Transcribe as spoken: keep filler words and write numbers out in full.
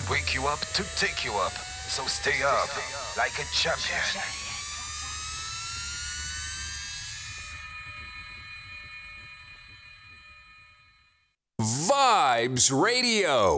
wake you up to take you up. So stay up like a champion. Vibes Radio.